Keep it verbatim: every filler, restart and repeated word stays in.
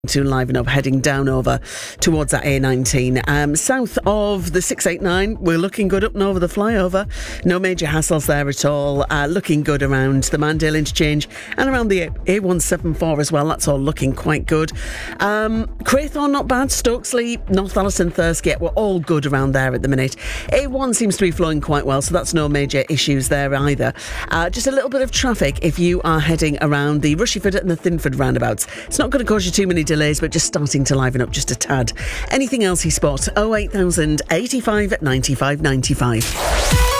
to liven up, heading down over towards that A nineteen. Um, south of the six eighty-nine, we're looking good up and over the flyover. No major hassles there at all. Uh, looking good around the Mandale interchange and around the A one seventy-four as well. That's all looking quite good. Um, Craythorne, not bad. Stokesley, North Allerton, Thursgate, we're all good around there at the minute. A one seems to be flowing quite well, so that's no major issues there either. Uh, just a little bit of traffic if you are heading around the Rushford and the Thinford roundabouts. It's not going to cause you too many delays, but just starting to liven up just a tad. Anything else you spot? oh eight thousand eighty-five ninety-five ninety-five.